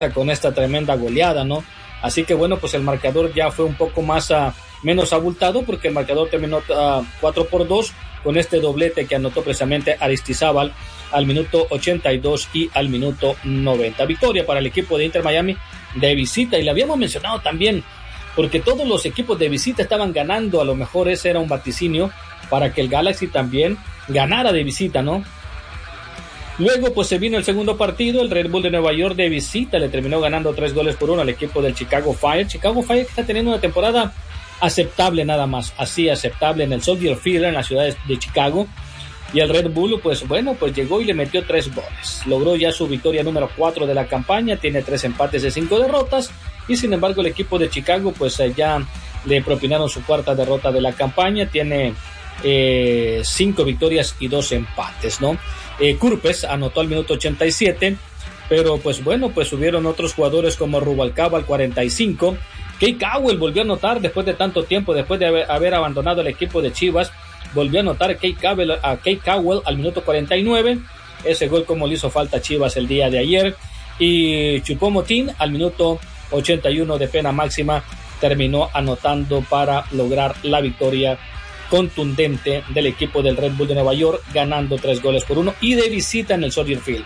con esta tremenda goleada, ¿no? Así que bueno, pues el marcador ya fue un poco más menos abultado, porque el marcador terminó 4-2 con este doblete que anotó precisamente Aristizábal al minuto 82 y al minuto 90. Victoria para el equipo de Inter Miami de visita, y le habíamos mencionado también, porque todos los equipos de visita estaban ganando, a lo mejor ese era un vaticinio para que el Galaxy también ganara de visita, ¿no? Luego pues se vino el segundo partido, el Red Bull de Nueva York de visita le terminó ganando 3-1 al equipo del Chicago Fire. Chicago Fire que está teniendo una temporada aceptable, nada más, así aceptable, en el Soldier Field, en la ciudad de Chicago. Y el Red Bull, pues bueno, pues llegó y le metió 3 goles. Logró ya su victoria número 4 de la campaña, tiene 3 empates de 5 derrotas. Y sin embargo el equipo de Chicago, pues ya le propinaron su cuarta derrota de la campaña, tiene 5 victorias y 2 empates, ¿no? Kurpes anotó al minuto 87, pero pues bueno, pues hubieron otros jugadores como Rubalcaba al 45. Kay Cowell volvió a anotar después de tanto tiempo, después de haber abandonado el equipo de Chivas. Volvió a anotar Kay Cowell al minuto 49. Ese gol como le hizo falta a Chivas el día de ayer. Y Choupo-Moting al minuto 81 de pena máxima terminó anotando para lograr la victoria contundente del equipo del Red Bull de Nueva York, ganando 3-1 y de visita en el Soldier Field.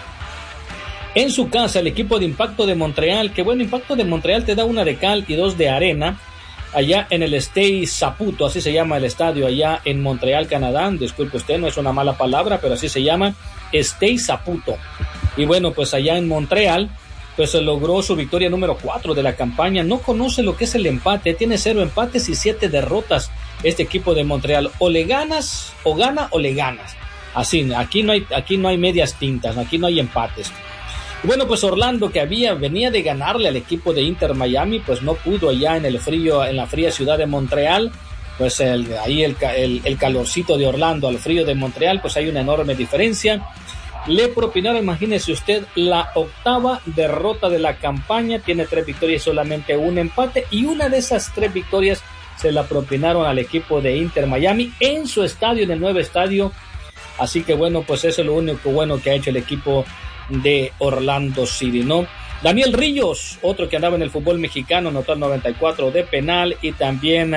En su casa, el equipo de Impacto de Montreal, que bueno, Impacto de Montreal te da 1 de cal y 2 de arena, allá en el Stade Saputo, así se llama el estadio, allá en Montreal, Canadá. Disculpe usted, no es una mala palabra, pero así se llama, Stade Saputo. Y bueno, pues allá en Montreal, pues logró su victoria número 4 de la campaña. No conoce lo que es el empate, tiene 0 empates y 7 derrotas este equipo de Montreal. O le ganas, o gana, o le ganas. Así, aquí no hay medias tintas, aquí no hay empates. Bueno, pues Orlando, que venía de ganarle al equipo de Inter Miami, pues no pudo allá en la fría ciudad de Montreal. Pues ahí el calorcito de Orlando al frío de Montreal, pues hay una enorme diferencia. Le propinaron, imagínese usted, la 8ª derrota de la campaña, tiene 3 victorias y solamente 1 empate, y una de esas 3 victorias se la propinaron al equipo de Inter Miami en su estadio, en el nuevo estadio. Así que bueno, pues eso es lo único bueno que ha hecho el equipo de Orlando City, ¿no? Daniel Ríos, otro que andaba en el fútbol mexicano, anotó al 94 de penal, y también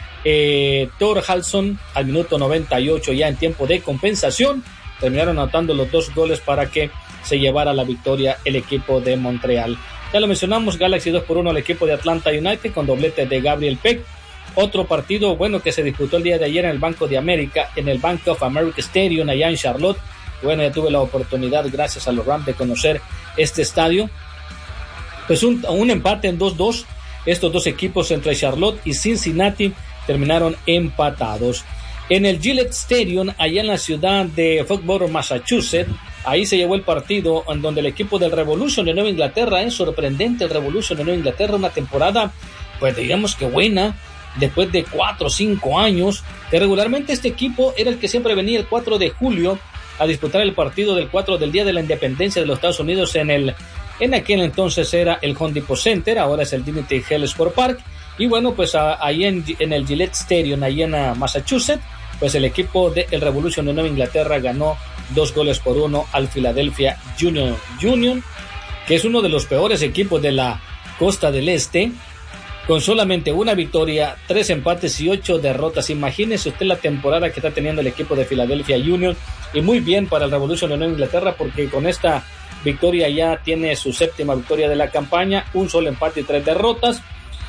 Thor Halson al minuto 98 ya en tiempo de compensación, terminaron anotando los 2 goles para que se llevara la victoria el equipo de Montreal. Ya lo mencionamos, Galaxy 2-1 al equipo de Atlanta United con doblete de Gabriel Peck. Otro partido bueno que se disputó el día de ayer en el Bank of America Stadium allá en Charlotte. Bueno, ya tuve la oportunidad, gracias a los Rams, de conocer este estadio. Pues un empate en 2-2. Estos dos equipos entre Charlotte y Cincinnati terminaron empatados. En el Gillette Stadium, allá en la ciudad de Foxborough, Massachusetts, ahí se llevó el partido en donde el equipo del Revolution de Nueva Inglaterra, es sorprendente el Revolution de Nueva Inglaterra, una temporada, pues digamos que buena, después de 4 o 5 años, que regularmente este equipo era el que siempre venía el 4 de julio a disputar el partido del Día de la Independencia de los Estados Unidos en aquel entonces era el Home Depot Center, ahora es el Dignity Health Sport Park. Y bueno, pues ahí en el Gillette Stadium, ahí en Massachusetts, pues el equipo del Revolution de Nueva Inglaterra ganó 2-1 al Philadelphia Union, que es uno de los peores equipos de la costa del este, con solamente 1 victoria, 3 empates y 8 derrotas. Imagínese usted la temporada que está teniendo el equipo de Philadelphia Union, y muy bien para el Revolution de Nueva Inglaterra, porque con esta victoria ya tiene su 7ª victoria de la campaña, 1 solo empate y 3 derrotas.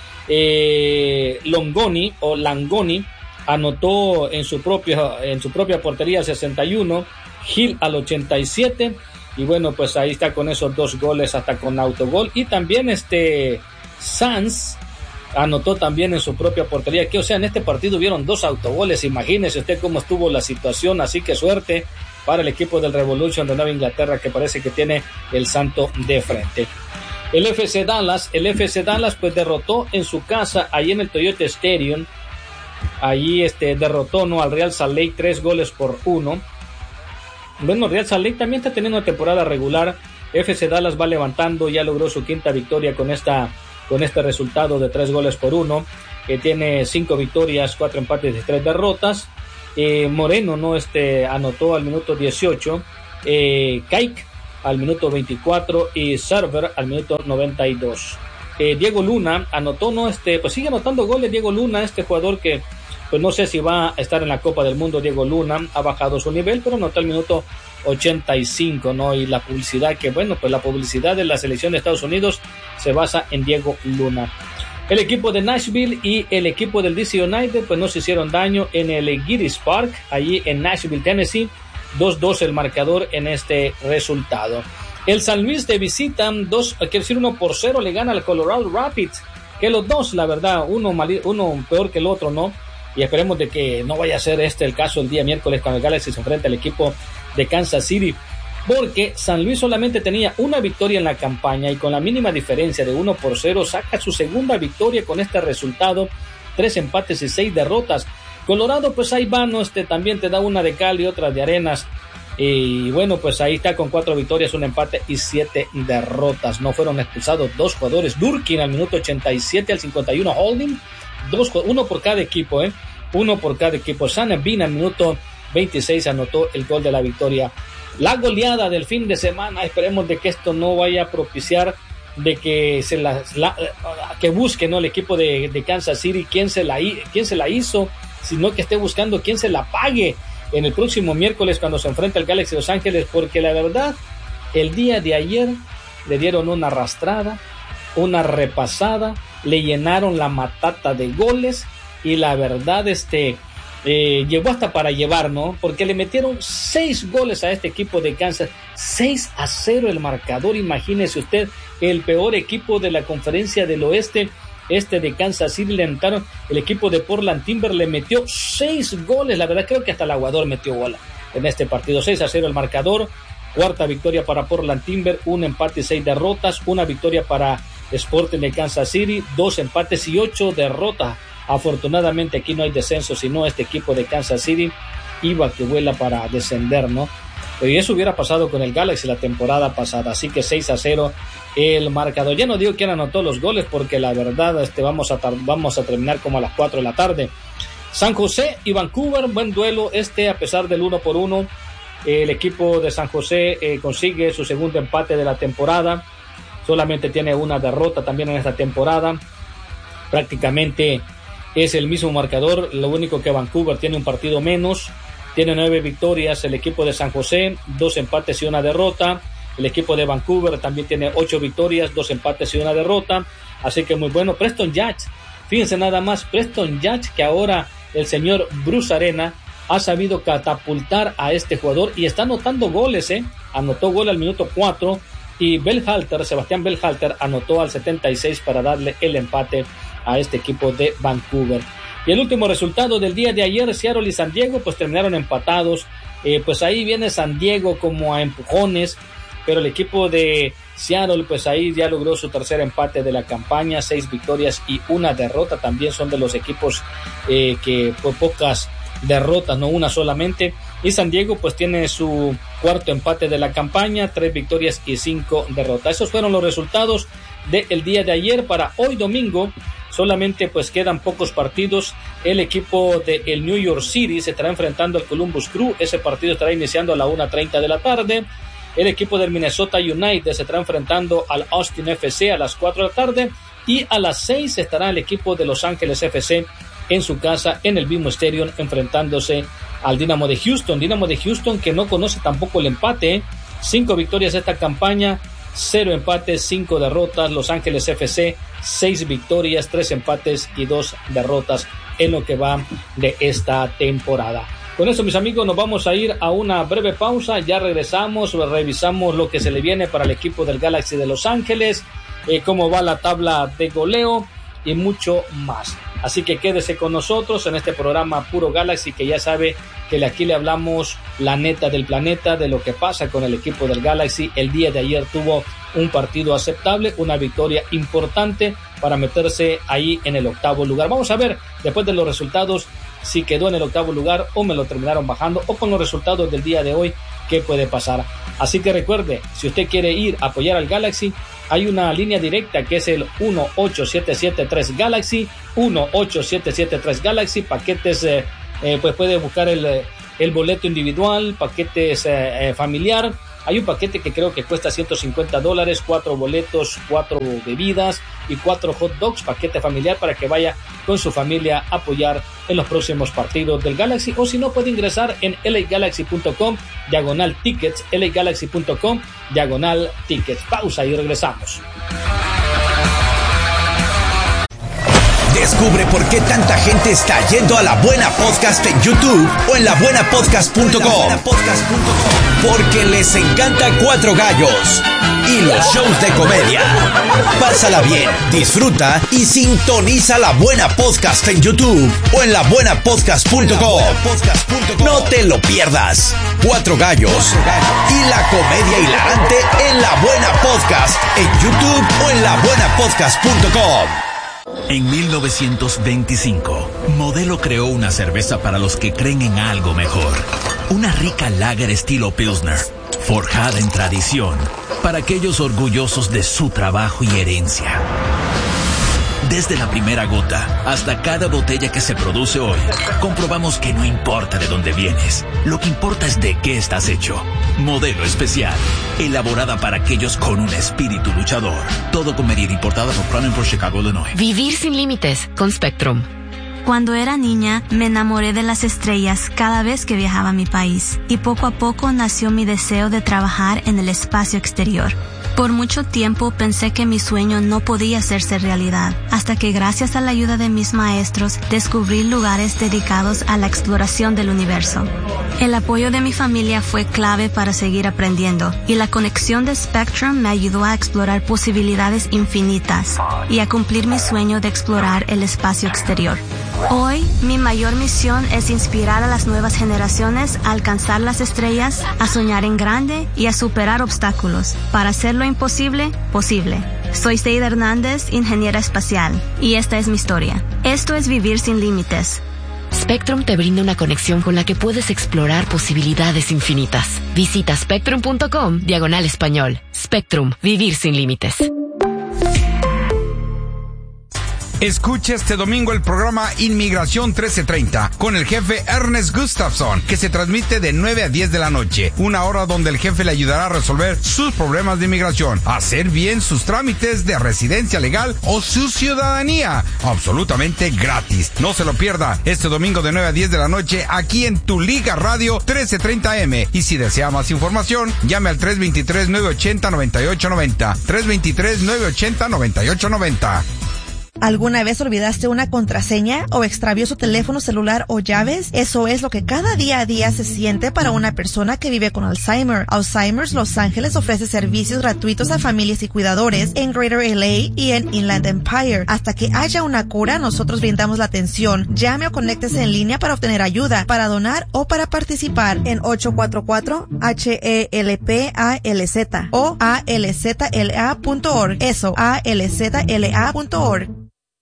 Langoni anotó en su propia portería 61, Hill al 87, y bueno, pues ahí está con esos 2 goles, hasta con autogol. Y también Sanz anotó también en su propia portería, que o sea, en este partido hubieron 2 autogoles. Imagínese usted cómo estuvo la situación, así que suerte para el equipo del Revolution de Nueva Inglaterra, que parece que tiene el santo de frente. El FC Dallas pues derrotó en su casa, ahí en el Toyota Stadium, allí derrotó al Real Salt Lake 3-1. Bueno, Real Salt Lake también está teniendo una temporada regular. FC Dallas va levantando, ya logró su 5ª victoria con este resultado de 3-1, que tiene 5 victorias, 4 empates y 3 derrotas. Moreno anotó al minuto 18. al minuto 24 y Server al minuto 92. Diego Luna anotó, ¿no? Pues sigue anotando goles Diego Luna, este jugador que pues no sé si va a estar en la Copa del Mundo. Diego Luna ha bajado su nivel, pero anotó el minuto 85, ¿no? Y la publicidad que, bueno, pues la publicidad de la selección de Estados Unidos se basa en Diego Luna. El equipo de Nashville y el equipo del DC United pues no se hicieron daño en el Geddes Park, allí en Nashville, Tennessee. 2-2 el marcador en este resultado. El San Luis de visita 1-0 le gana al Colorado Rapids, que los dos, la verdad, uno peor que el otro, ¿no? Y esperemos de que no vaya a ser el caso el día miércoles cuando el Galaxy se enfrenta al equipo de Kansas City, porque San Luis solamente tenía una victoria en la campaña y con la mínima diferencia de 1-0 saca su segunda victoria con este resultado, 3 empates y 6 derrotas. Colorado pues ahí va, ¿no? También te da una de cal y otra de arenas, y bueno, pues ahí está con 4 victorias, 1 empate y 7 derrotas. No fueron expulsados 2 jugadores, Durkin al minuto 87, al 51 Holding, uno por cada equipo, uno por cada equipo. Sanabin al minuto 26 anotó el gol de la victoria. La goleada del fin de semana, esperemos de que esto no vaya a propiciar de que que busque, ¿no?, el equipo de Kansas City quién se la hizo, sino que esté buscando quién se la pague en el próximo miércoles cuando se enfrenta el Galaxy de Los Ángeles, porque la verdad el día de ayer le dieron una arrastrada, una repasada, le llenaron la matata de goles y la verdad llegó hasta para llevar, ¿no? Porque le metieron 6 goles a este equipo de Kansas, 6-0 el marcador. Imagínese usted, el peor equipo de la conferencia del oeste, de Kansas City, le entraron, el equipo de Portland Timber le metió 6 goles, la verdad creo que hasta el Aguador metió gol en este partido. 6-0 el marcador, cuarta victoria para Portland Timber, 1 empate y 6 derrotas, 1 victoria para Sporting de Kansas City, 2 empates y 8 derrotas. Afortunadamente aquí no hay descenso, sino este equipo de Kansas City iba que vuela para descender, ¿no? Y eso hubiera pasado con el Galaxy la temporada pasada, así que 6-0 el marcador. Ya no digo quién anotó los goles, porque la verdad vamos a terminar como a las 4 de la tarde. San José y Vancouver, buen duelo a pesar del 1-1. El equipo de San José consigue su segundo empate de la temporada, solamente tiene una derrota también en esta temporada, prácticamente es el mismo marcador, lo único que Vancouver tiene un partido menos, tiene 9 victorias el equipo de San José, 2 empates y 1 derrota. El equipo de Vancouver también tiene 8 victorias, 2 empates y 1 derrota, así que muy bueno. Preston Judge, fíjense nada más, Preston Judge, que ahora el señor Bruce Arena ha sabido catapultar a este jugador y está anotando goles, anotó gol al minuto 4 y Sebastián Belhalter anotó al 76 para darle el empate a este equipo de Vancouver. Y el último resultado del día de ayer, Seattle y San Diego pues terminaron empatados, pues ahí viene San Diego como a empujones, pero el equipo de Seattle pues ahí ya logró su tercer empate de la campaña, 6 victorias y 1 derrota, también son de los equipos que por pocas derrotas, no una solamente, y San Diego pues tiene su cuarto empate de la campaña, 3 victorias y 5 derrotas. Esos fueron los resultados del día de ayer. Para hoy domingo solamente pues quedan pocos partidos. El equipo de el New York City se estará enfrentando al Columbus Crew, ese partido estará iniciando a la 1:30 de la tarde. El equipo del Minnesota United se estará enfrentando al Austin FC a las 4 de la tarde, y a las 6 estará el equipo de Los Ángeles FC en su casa en el BMO Stadium enfrentándose al Dynamo de Houston que no conoce tampoco el empate, 5 victorias esta campaña, 0 empates, 5 derrotas. Los Ángeles FC 6 victorias, 3 empates y 2 derrotas en lo que va de esta temporada. Con eso, mis amigos, nos vamos a ir a una breve pausa. Ya regresamos, revisamos lo que se le viene para el equipo del Galaxy de Los Ángeles, cómo va la tabla de goleo y mucho más. Así que quédese con nosotros en este programa Puro Galaxy, que ya sabe que aquí le hablamos la neta del planeta, de lo que pasa con el equipo del Galaxy. El día de ayer tuvo un partido aceptable, una victoria importante para meterse ahí en el 8º lugar. Vamos a ver, después de los resultados, si quedó en el 8º lugar o me lo terminaron bajando, o con los resultados del día de hoy, qué puede pasar. Así que recuerde, si usted quiere ir a apoyar al Galaxy, hay una línea directa que es el 18773 Galaxy, 18773 Galaxy, paquetes, pues puede buscar el boleto individual, paquetes familiar. Hay un paquete que creo que cuesta $150, 4 boletos, 4 bebidas y 4 hot dogs, paquete familiar para que vaya con su familia a apoyar en los próximos partidos del Galaxy, o si no puede ingresar en LAGalaxy.com/tickets, LAGalaxy.com/tickets. Pausa y regresamos. Descubre por qué tanta gente está yendo a La Buena Podcast en YouTube o en labuenapodcast.com. Porque les encanta Cuatro Gallos y los shows de comedia. Pásala bien, disfruta y sintoniza La Buena Podcast en YouTube o en labuenapodcast.com. No te lo pierdas. Cuatro Gallos y la comedia hilarante en La Buena Podcast en YouTube o en labuenapodcast.com. En 1925, Modelo creó una cerveza para los que creen en algo mejor. Una rica lager estilo Pilsner, forjada en tradición, para aquellos orgullosos de su trabajo y herencia. Desde la primera gota hasta cada botella que se produce hoy, comprobamos que no importa de dónde vienes, lo que importa es de qué estás hecho. Modelo Especial, elaborada para aquellos con un espíritu luchador. Todo con medida, importada por Crown Imports, Chicago, Illinois. Vivir sin límites con Spectrum. Cuando era niña, me enamoré de las estrellas cada vez que viajaba a mi país, y poco a poco nació mi deseo de trabajar en el espacio exterior. Por mucho tiempo pensé que mi sueño no podía hacerse realidad, hasta que gracias a la ayuda de mis maestros descubrí lugares dedicados a la exploración del universo. El apoyo de mi familia fue clave para seguir aprendiendo, y la conexión de Spectrum me ayudó a explorar posibilidades infinitas y a cumplir mi sueño de explorar el espacio exterior. Hoy, mi mayor misión es inspirar a las nuevas generaciones a alcanzar las estrellas, a soñar en grande y a superar obstáculos para hacer lo imposible, posible. Soy Seida Hernández, ingeniera espacial, y esta es mi historia. Esto es Vivir sin Límites. Spectrum te brinda una conexión con la que puedes explorar posibilidades infinitas. Visita spectrum.com/español. Spectrum, vivir sin límites. Escucha este domingo el programa Inmigración 1330 con el jefe Ernest Gustafson, que se transmite de 9 a 10 de la noche, una hora donde el jefe le ayudará a resolver sus problemas de inmigración, hacer bien sus trámites de residencia legal o su ciudadanía, absolutamente gratis. No se lo pierda este domingo de 9 a 10 de la noche aquí en Tu Liga Radio 1330M. Y si desea más información, llame al 323-980-9890. 323-980-9890. ¿Alguna vez olvidaste una contraseña o extravió su teléfono celular o llaves? Eso es lo que cada día a día se siente para una persona que vive con Alzheimer. Alzheimer's Los Ángeles ofrece servicios gratuitos a familias y cuidadores en Greater LA y en Inland Empire. Hasta que haya una cura, nosotros brindamos la atención. Llame o conéctese en línea para obtener ayuda, para donar o para participar en 844-HELPALZ o alzla.org. Eso, alzla.org.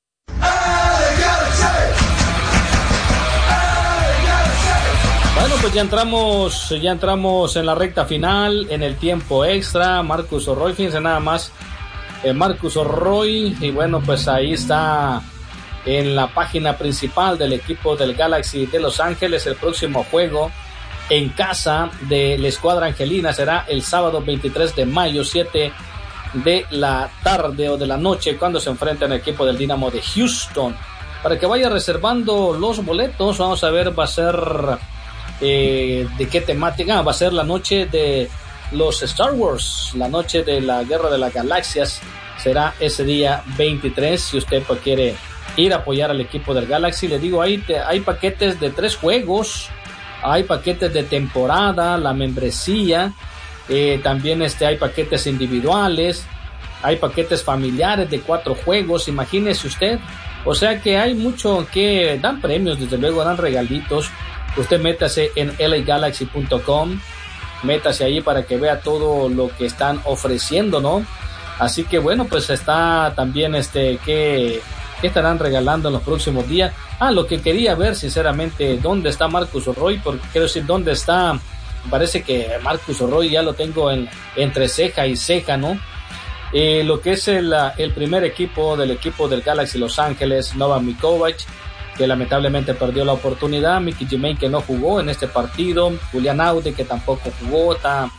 Bueno, pues ya entramos en la recta final, en el tiempo extra. Marcus Orroy, fíjense nada más, Marcus Orroy, y bueno, pues ahí está en la página principal del equipo del Galaxy de Los Ángeles. El próximo juego en casa de la escuadra angelina será el sábado 23 de mayo, 7 de la tarde o de la noche, cuando se enfrentan al equipo del Dynamo de Houston. Para que vaya reservando los boletos, vamos a ver, va a ser de qué temática. Va a ser la noche de los Star Wars, la noche de la Guerra de las Galaxias. Será ese día 23. Si usted pues quiere ir a apoyar al equipo del Galaxy, le digo, hay paquetes de 3 juegos, hay paquetes de temporada, la membresía. También hay paquetes individuales, hay paquetes familiares de 4 juegos, imagínese usted. O sea que hay mucho, que dan premios, desde luego dan regalitos. Usted métase en LAGalaxy.com, métase ahí para que vea todo lo que están ofreciendo, ¿no? Así que bueno, pues está también que estarán regalando en los próximos días. Lo que quería ver sinceramente, ¿dónde está Marcus Orroy? Porque quiero decir, ¿dónde está? Parece que Marcus Orroy ya lo tengo entre ceja y ceja, ¿no? Lo que es el primer equipo del Galaxy Los Ángeles, Nova Mikovac, que lamentablemente perdió la oportunidad, Mickey Jemaine, que no jugó en este partido, Julián Aude, que tampoco jugó, está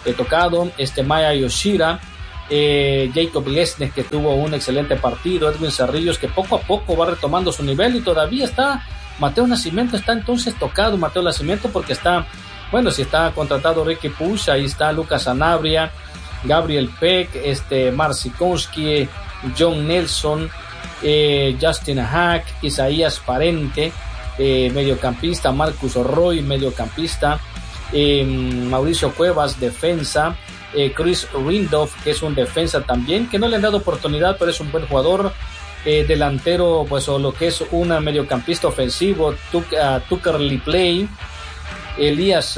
tocado, Maya Yoshida, Jacob Lesnes, que tuvo un excelente partido, Edwin Cerrillos, que poco a poco va retomando su nivel, y todavía está Mateo Nascimento, está entonces tocado Mateo Nascimento, porque está, bueno, si está contratado Ricky Push, ahí está Lucas Sanabria, Gabriel Peck, Marcinkowski, John Nelson, Justin Hack, Isaías Parente, mediocampista, Marcus Roy, mediocampista, Mauricio Cuevas, defensa, Chris Rindolph, que es un defensa también, que no le han dado oportunidad, pero es un buen jugador, delantero, pues, o lo que es un mediocampista ofensivo, Tucker Lipley, Elías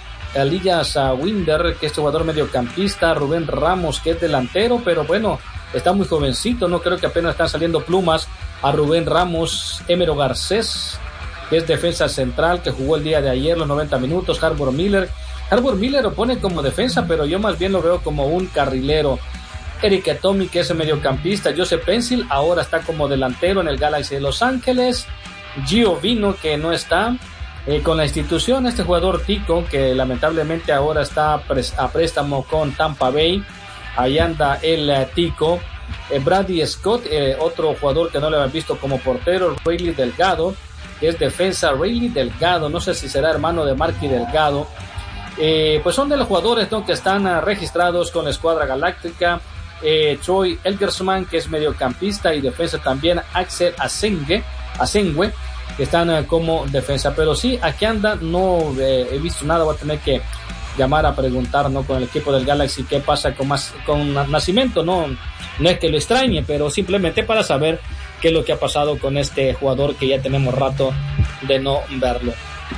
Winder, que es jugador mediocampista, Rubén Ramos, que es delantero, pero bueno, está muy jovencito, no creo que apenas están saliendo plumas a Rubén Ramos, Emero Garcés, que es defensa central, que jugó el día de ayer los 90 minutos, Harbour Miller lo pone como defensa, pero yo más bien lo veo como un carrilero. Eric Atomi, que es el mediocampista, Joseph Pencil, ahora está como delantero en el Galaxy de Los Ángeles, Gio Vino, que no está con la institución, este jugador tico, que lamentablemente ahora está a préstamo con Tampa Bay, ahí anda el tico, Brady Scott, otro jugador que no le habían visto como portero, Rayleigh Delgado, que es defensa, Rayleigh Delgado, no sé si será hermano de Marky Delgado, pues son de los jugadores, ¿no?, que están registrados con la escuadra galáctica. Troy Elgersman, que es mediocampista y defensa también, Axel Asengue, que están como defensa, pero sí, aquí anda, no he visto nada, voy a tener que llamar a preguntar, ¿no?, con el equipo del Galaxy qué pasa con Nascimento, no es que lo extrañe, pero simplemente para saber qué es lo que ha pasado con este jugador que ya tenemos rato de no verlo.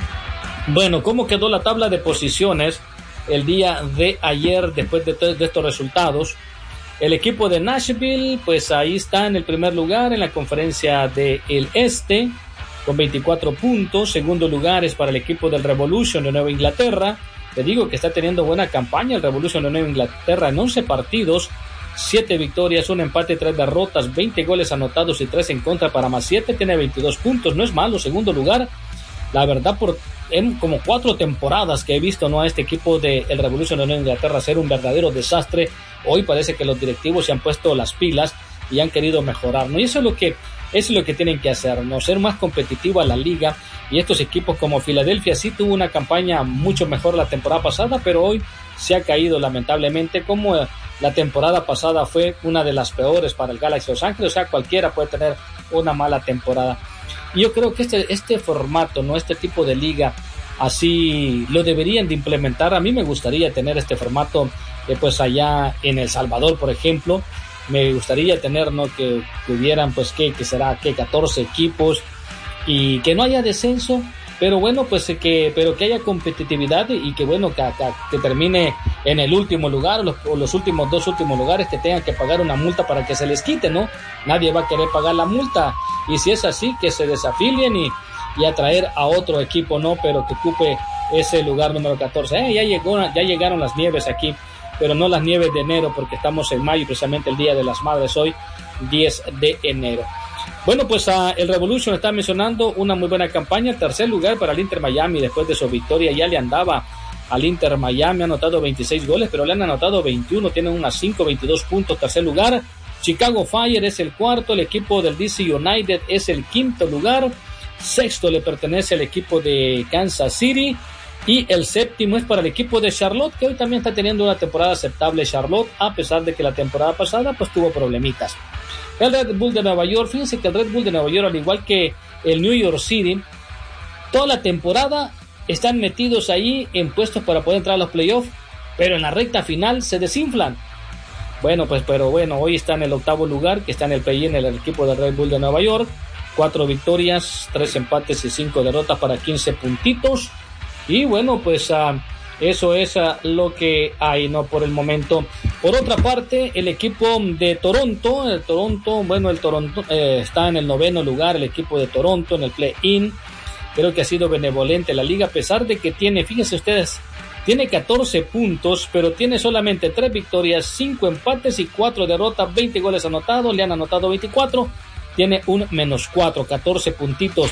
Bueno, ¿cómo quedó la tabla de posiciones el día de ayer después de estos resultados? El equipo de Nashville, pues ahí está en el primer lugar en la conferencia del Este con 24 puntos. Segundo lugar es para el equipo del Revolution de Nueva Inglaterra. Te digo que está teniendo buena campaña el Revolution de Nueva Inglaterra en 11 partidos, 7 victorias, 1 empate, 3 derrotas, 20 goles anotados y 3 en contra para más 7, tiene 22 puntos, no es malo. Segundo lugar, la verdad, en como 4 temporadas que he visto, ¿no?, a este equipo del Revolution de Nueva Inglaterra ser un verdadero desastre. Hoy parece que los directivos se han puesto las pilas y han querido mejorar, ¿no? Y eso es lo que tienen que hacer, ¿no?, ser más competitiva la liga. Y estos equipos como Filadelfia sí tuvo una campaña mucho mejor la temporada pasada, pero hoy se ha caído lamentablemente, como la temporada pasada fue una de las peores para el Galaxy de Los Ángeles. O sea, cualquiera puede tener una mala temporada. Y yo creo que este formato, ¿no?, este tipo de liga, así lo deberían de implementar. A mí me gustaría tener este formato, pues allá en El Salvador, por ejemplo. Me gustaría tener, ¿no?, que hubieran, pues, que será, 14 equipos y que no haya descenso, pero bueno, pues pero que haya competitividad y que bueno, que termine en el último lugar o los últimos 2 últimos lugares que tengan que pagar una multa para que se les quite, ¿no? Nadie va a querer pagar la multa, y si es así, que se desafilien y atraer a otro equipo, ¿no? Pero que ocupe ese lugar número 14. Ya llegaron las nieves aquí, pero no las nieves de enero, porque estamos en mayo, precisamente el Día de las Madres hoy, 10 de enero. Bueno, pues el Revolution está mencionando una muy buena campaña. El tercer lugar para el Inter Miami, después de su victoria ya le andaba al Inter Miami, ha anotado 26 goles, pero le han anotado 21, tienen unas 5, 22 puntos. Tercer lugar, Chicago Fire es el cuarto, el equipo del DC United es el quinto lugar, sexto le pertenece al equipo de Kansas City, y el séptimo es para el equipo de Charlotte, que hoy también está teniendo una temporada aceptable Charlotte, a pesar de que la temporada pasada pues tuvo problemitas. El Red Bull de Nueva York, fíjense que el Red Bull de Nueva York, al igual que el New York City, toda la temporada están metidos ahí en puestos para poder entrar a los playoffs, pero en la recta final se desinflan. Bueno, pues, pero bueno, hoy está en el octavo lugar, que está en el play-in, el equipo del Red Bull de Nueva York, 4 victorias, 3 empates y 5 derrotas para 15 puntitos, y bueno, pues eso es lo que hay, ¿no?, por el momento. Por otra parte, el equipo de Toronto, el Toronto está en el 9º lugar, el equipo de Toronto en el play-in. Creo que ha sido benevolente la liga, a pesar de que fíjense ustedes, tiene 14 puntos, pero tiene solamente 3 victorias, 5 empates y 4 derrotas, 20 goles anotados, le han anotado 24, tiene un -4, 14 puntitos.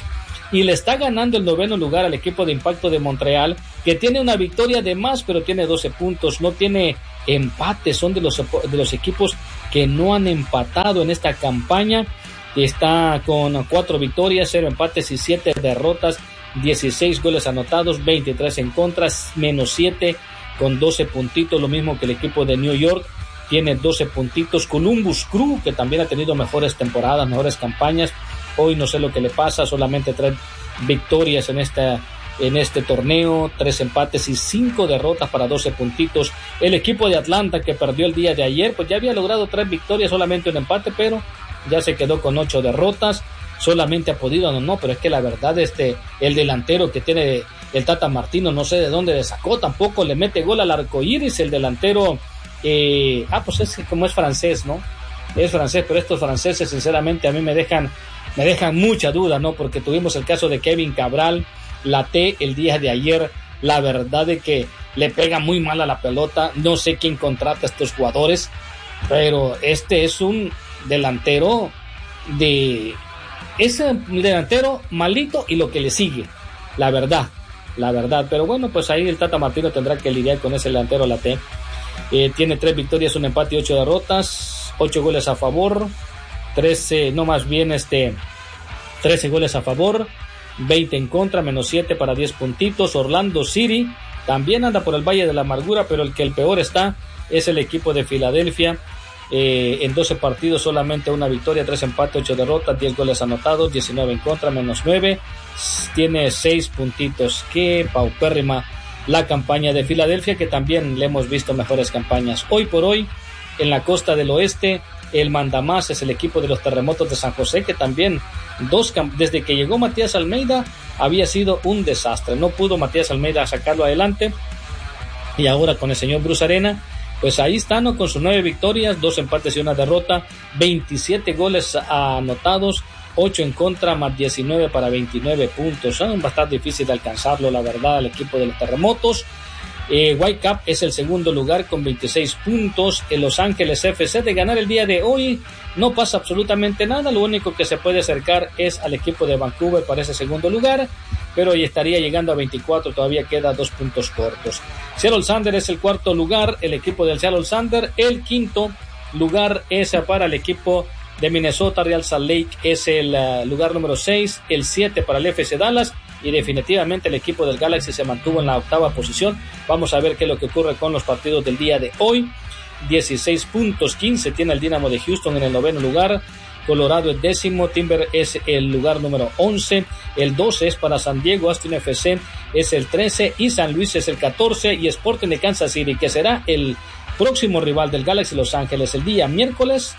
y le está ganando el 9º lugar al equipo de Impacto de Montreal, que tiene una victoria de más, pero tiene 12 puntos, no tiene empate. Son de los equipos que no han empatado en esta campaña. Está con 4 victorias, 0 empates y 7 derrotas, 16 goles anotados, 23 en contra, menos 7 con 12 puntitos, lo mismo que el equipo de New York, tiene 12 puntitos. Columbus Crew, que también ha tenido mejores temporadas, mejores campañas, hoy no sé lo que le pasa, solamente 3 victorias en este torneo, 3 empates y 5 derrotas para 12 puntitos. El equipo de Atlanta, que perdió el día de ayer, pues ya había logrado 3 victorias, solamente un empate, pero ya se quedó con 8 derrotas. Solamente ha podido, no, pero es que la verdad, el delantero que tiene el Tata Martino, no sé de dónde le sacó, tampoco le mete gol al arco iris, el delantero, pues es como es francés, ¿no? Es francés, pero estos franceses, sinceramente, a mí me dejan mucha duda, ¿no? Porque tuvimos el caso de Kevin Cabral, Laté, el día de ayer, la verdad de que le pega muy mal a la pelota, no sé quién contrata a estos jugadores, pero es un delantero es un delantero malito y lo que le sigue, la verdad, pero bueno, pues ahí el Tata Martino tendrá que lidiar con ese delantero Laté. Tiene 3 victorias, un empate y 8 derrotas, 8 goles a favor, 13 goles a favor, 20 en contra, menos 7 para 10 puntitos. Orlando City también anda por el Valle de la Amargura, pero el peor está es el equipo de Filadelfia. En 12 partidos solamente una victoria, 3 empates, 8 derrotas, 10 goles anotados, 19 en contra, menos 9, tiene 6 puntitos. Qué paupérrima la campaña de Filadelfia, que también le hemos visto mejores campañas. Hoy por hoy, en la costa del oeste, el mandamás es el equipo de los Terremotos de San José, que también desde que llegó Matías Almeida había sido un desastre. No pudo Matías Almeida sacarlo adelante, y ahora con el señor Bruce Arena, pues ahí están, ¿no? Con sus 9 victorias, 2 empates y 1 derrota, 27 goles anotados, 8 en contra, más 19 para 29 puntos. Es bastante difícil de alcanzarlo, la verdad, el equipo de los Terremotos. Whitecap es el segundo lugar con 26 puntos. En Los Ángeles FC, de ganar el día de hoy, no pasa absolutamente nada. Lo único que se puede acercar es al equipo de Vancouver para ese segundo lugar, pero hoy estaría llegando a 24, todavía queda 2 puntos cortos. Seattle Sounders es el cuarto lugar, el equipo del Seattle Sounders. El quinto lugar es para el equipo de Minnesota. Real Salt Lake es el lugar número 6, el 7 para el FC Dallas, y definitivamente el equipo del Galaxy se mantuvo en la 8ª posición. Vamos a ver qué es lo que ocurre con los partidos del día de hoy. 16 puntos, 15 tiene el Dynamo de Houston en el 9º lugar. Colorado es 10º, Timber es el lugar número 11, el 12 es para San Diego, Austin FC es el 13 y San Luis es el 14, y Sporting de Kansas City, que será el próximo rival del Galaxy Los Ángeles el día miércoles,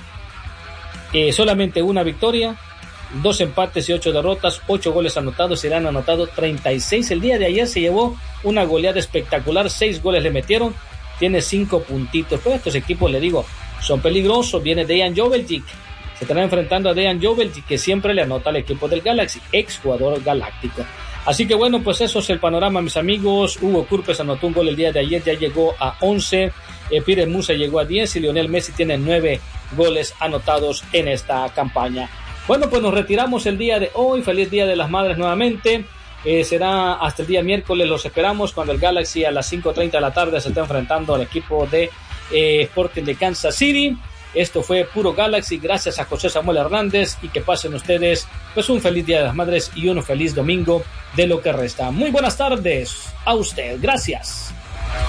solamente una victoria, 2 empates y 8 derrotas, 8 goles anotados, serán anotados 36. El día de ayer se llevó una goleada espectacular, 6 goles le metieron, tiene 5 puntitos, pero estos equipos, le digo, son peligrosos. Viene Dejan Joveljic, se estará enfrentando a Dejan Joveljic, que siempre le anota al equipo del Galaxy, ex jugador galáctico. Así que bueno, pues eso es el panorama, mis amigos. Hugo Kurpes anotó un gol el día de ayer, ya llegó a 11, Pierre Musa llegó a 10 y Lionel Messi tiene 9 goles anotados en esta campaña. Bueno, pues nos retiramos el día de hoy. Feliz Día de las Madres nuevamente. Será hasta el día miércoles, los esperamos, cuando el Galaxy a las 5:30 de la tarde se está enfrentando al equipo de Sporting de Kansas City. Esto fue Puro Galaxy, gracias a José Samuel Hernández, y que pasen ustedes pues un feliz Día de las Madres y un feliz domingo de lo que resta. Muy buenas tardes a usted, gracias.